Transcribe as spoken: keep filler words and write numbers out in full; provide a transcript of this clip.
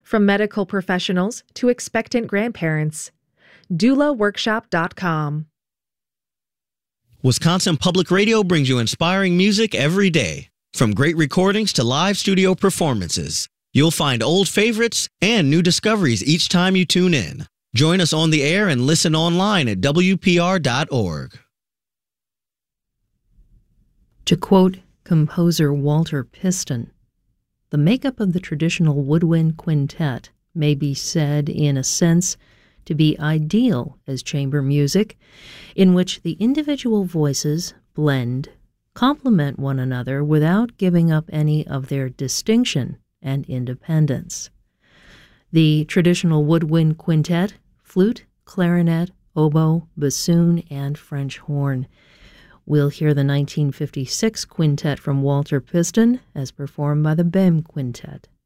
From medical professionals to expectant grandparents. doula workshop dot com. Wisconsin Public Radio brings you inspiring music every day. From great recordings to live studio performances, you'll find old favorites and new discoveries each time you tune in. Join us on the air and listen online at W P R dot org. To quote composer Walter Piston, the makeup of the traditional woodwind quintet may be said, in a sense, to be ideal as chamber music, in which the individual voices blend, complement one another without giving up any of their distinction and independence. The traditional woodwind quintet, flute, clarinet, oboe, bassoon, and French horn. We'll hear the nineteen fifty-six quintet from Walter Piston as performed by the Bem Quintet.